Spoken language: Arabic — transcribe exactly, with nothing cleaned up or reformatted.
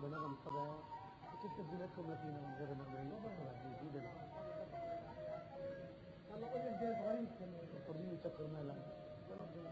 نغم طبعا كيف تبديلاتكم ما فينا من غير نغم والله جديدة هلا قلت الجيل صغير كمان القرنين يسكر مالا